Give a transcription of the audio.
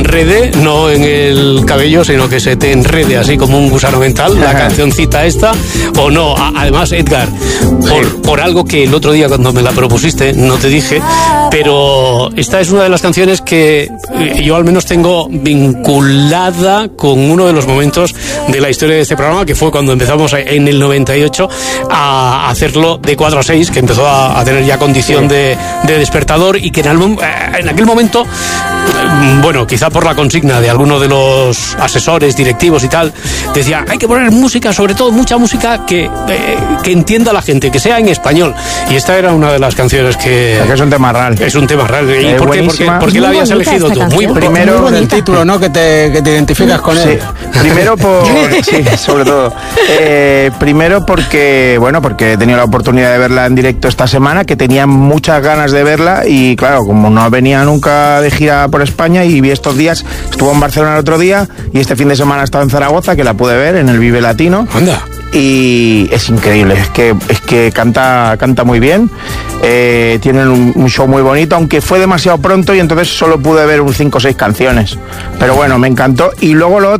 enrede, no en el cabello, sino que se te enrede así como un gusano mental, la cancioncita esta, o no. Además, Edgar, por algo que el otro día cuando me la propusiste, no te dije, pero esta es una de las canciones que yo al menos tengo vinculada con uno de los momentos de la historia de este programa, que fue cuando empezamos en el 98 a hacerlo de 4 a 6, que empezó a tener ya condición de despertador, y que en aquel momento, bueno, quizá por la consigna de alguno de los asesores, directivos y tal, decía, hay que poner música, sobre todo mucha música que entienda la gente, que sea en español, y esta era una de las canciones que es un tema real. Es un tema real. ¿Y por qué la habías elegido tú? Muy primero el título, ¿no? Que te identificas con él. Primero sí, sobre todo. Primero porque he tenido la oportunidad de verla en directo esta semana, que tenía muchas ganas de verla, y claro, como no venía nunca de gira por España, y vi estos días, estuvo en Barcelona el otro día, y este fin de semana estaba en Zaragoza, que la pude ver en el Vive Latino. Anda. Y es increíble, es que canta muy bien, tienen un show muy bonito, aunque fue demasiado pronto y entonces solo pude ver 5 o 6 canciones, pero bueno, me encantó. Y luego